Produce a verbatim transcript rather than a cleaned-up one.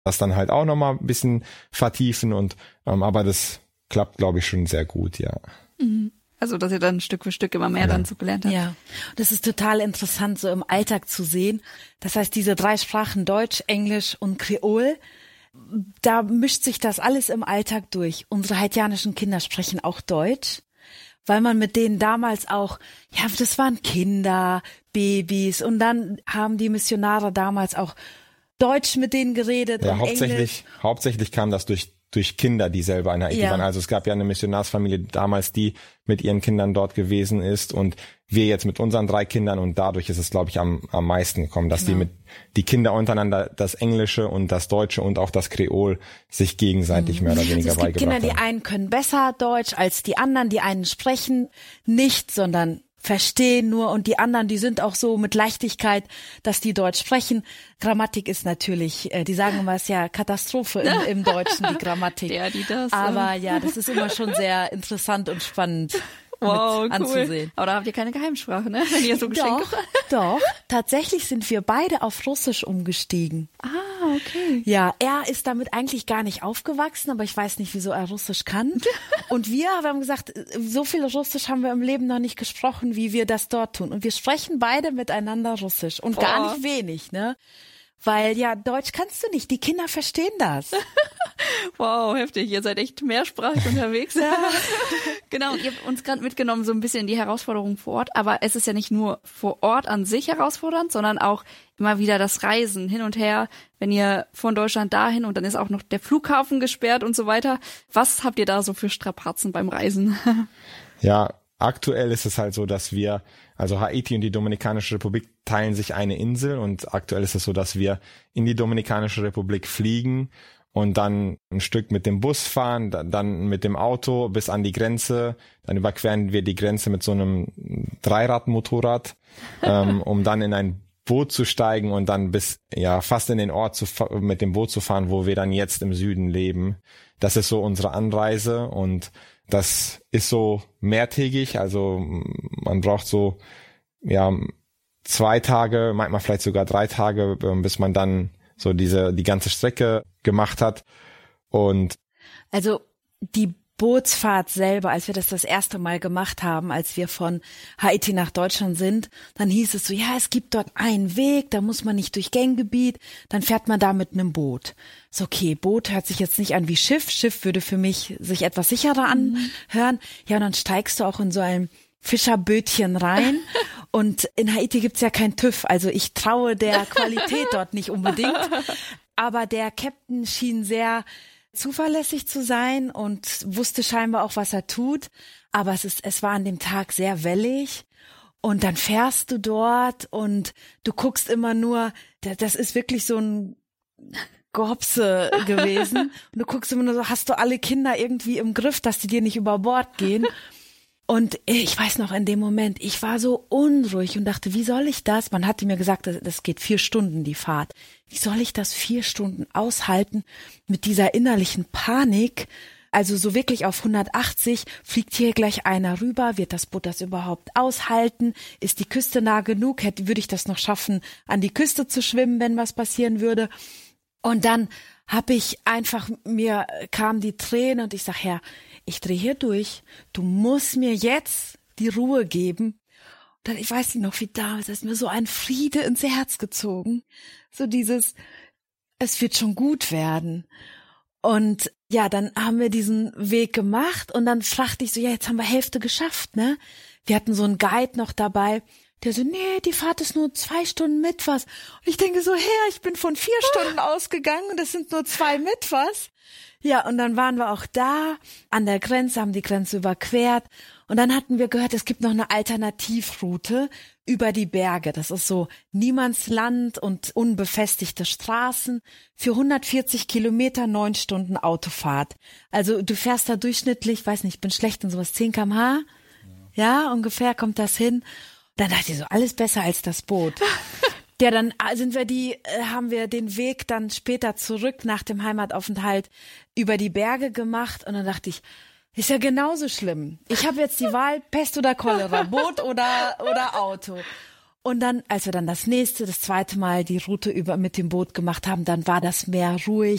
das dann halt auch nochmal ein bisschen vertiefen und ähm, aber das klappt, glaube ich, schon sehr gut, ja. Mhm. Also, dass ihr dann Stück für Stück immer mehr ja. dann so gelernt habt. Ja, das ist total interessant, so im Alltag zu sehen. Das heißt, diese drei Sprachen, Deutsch, Englisch und Kreol, da mischt sich das alles im Alltag durch. Unsere haitianischen Kinder sprechen auch Deutsch, weil man mit denen damals auch, ja, das waren Kinder, Babys und dann haben die Missionare damals auch Deutsch mit denen geredet ja, und hauptsächlich, Englisch. Hauptsächlich kam das durch durch Kinder, die selber in Haiti ja. waren. Also es gab ja eine Missionarsfamilie damals, die mit ihren Kindern dort gewesen ist und wir jetzt mit unseren drei Kindern und dadurch ist es, glaube ich, am am meisten gekommen, dass genau. die mit die Kinder untereinander das Englische und das Deutsche und auch das Kreol sich gegenseitig mhm. mehr oder weniger also es gibt beigebracht haben. Kinder, die einen können besser Deutsch als die anderen, die einen sprechen nicht, sondern verstehen nur und die anderen, die sind auch so mit Leichtigkeit, dass die Deutsch sprechen. Grammatik ist natürlich, äh, die sagen immer, es ist ja Katastrophe im, im Deutschen, die Grammatik. Der, die das. Aber ja, das ist immer schon sehr interessant und spannend. Wow, mit cool. anzusehen. Aber da habt ihr keine Geheimsprache, ne? Wenn ihr so Geschenke Doch, doch. Tatsächlich sind wir beide auf Russisch umgestiegen. Ah, okay. Ja, er ist damit eigentlich gar nicht aufgewachsen, aber ich weiß nicht, wieso er Russisch kann. Und wir, wir haben gesagt, so viel Russisch haben wir im Leben noch nicht gesprochen, wie wir das dort tun. Und wir sprechen beide miteinander Russisch und Boah. gar nicht wenig, ne? Weil ja, Deutsch kannst du nicht, die Kinder verstehen das. Wow, heftig, ihr seid echt mehrsprachig unterwegs. Ja. Genau, ihr habt uns gerade mitgenommen so ein bisschen in die Herausforderungen vor Ort, aber es ist ja nicht nur vor Ort an sich herausfordernd, sondern auch immer wieder das Reisen hin und her, wenn ihr von Deutschland dahin und dann ist auch noch der Flughafen gesperrt und so weiter. Was habt ihr da so für Strapazen beim Reisen? Ja, aktuell ist es halt so, dass wir, also Haiti und die Dominikanische Republik teilen sich eine Insel und aktuell ist es so, dass wir in die Dominikanische Republik fliegen und dann ein Stück mit dem Bus fahren, dann mit dem Auto bis an die Grenze, dann überqueren wir die Grenze mit so einem Dreiradmotorrad, ähm, um dann in ein Boot zu steigen und dann bis, ja, fast in den Ort zu, mit dem Boot zu fahren, wo wir dann jetzt im Süden leben. Das ist so unsere Anreise und das ist so mehrtägig, also man braucht so, ja, zwei Tage, manchmal vielleicht sogar drei Tage, bis man dann so diese, die ganze Strecke gemacht hat. Und also die Bootsfahrt selber, als wir das das erste Mal gemacht haben, als wir von Haiti nach Deutschland sind, dann hieß es so, ja, es gibt dort einen Weg, da muss man nicht durch Ganggebiet, dann fährt man da mit einem Boot. So, okay, Boot hört sich jetzt nicht an wie Schiff, Schiff würde für mich sich etwas sicherer anhören. Ja, und dann steigst du auch in so ein Fischerbötchen rein und in Haiti gibt's ja kein TÜV, also ich traue der Qualität dort nicht unbedingt, aber der Captain schien sehr zuverlässig zu sein und wusste scheinbar auch, was er tut, aber es ist, es war an dem Tag sehr wellig und dann fährst du dort und du guckst immer nur, das ist wirklich so ein Gehopse gewesen und du guckst immer nur so, hast du alle Kinder irgendwie im Griff, dass die dir nicht über Bord gehen? Und ich weiß noch, in dem Moment, ich war so unruhig und dachte, wie soll ich das? Man hatte mir gesagt, das geht vier Stunden, die Fahrt. Wie soll ich das vier Stunden aushalten mit dieser innerlichen Panik? Also so wirklich auf hundertachtzig, fliegt hier gleich einer rüber, wird das Boot das überhaupt aushalten? Ist die Küste nah genug? Hätte, würde ich das noch schaffen, an die Küste zu schwimmen, wenn was passieren würde? Und dann habe ich einfach, mir kamen die Tränen und ich sag, Herr, ich drehe hier durch. Du musst mir jetzt die Ruhe geben. Und dann, ich weiß nicht noch, wie damals, da ist mir so ein Friede ins Herz gezogen. So dieses, es wird schon gut werden. Und ja, dann haben wir diesen Weg gemacht und dann fragte ich so, ja, jetzt haben wir Hälfte geschafft, ne? Wir hatten so einen Guide noch dabei, der so, nee, die Fahrt ist nur zwei Stunden mit was. Und ich denke so, Herr, ich bin von vier Stunden ausgegangen und das sind nur zwei mit was. Ja, und dann waren wir auch da an der Grenze, haben die Grenze überquert und dann hatten wir gehört, es gibt noch eine Alternativroute über die Berge. Das ist so Niemandsland und unbefestigte Straßen für hundertvierzig Kilometer, neun Stunden Autofahrt. Also du fährst da durchschnittlich, weiß nicht, ich bin schlecht in sowas, zehn Kilometer pro Stunde. Ja, ungefähr kommt das hin. Dann dachte ich so, alles besser als das Boot. Ja, dann sind wir die, äh, haben wir den Weg dann später zurück nach dem Heimataufenthalt über die Berge gemacht und dann dachte ich, ist ja genauso schlimm. Ich habe jetzt die Wahl, Pest oder Cholera, Boot oder oder Auto. Und dann, als wir dann das nächste, das zweite Mal die Route über mit dem Boot gemacht haben, dann war das Meer ruhig.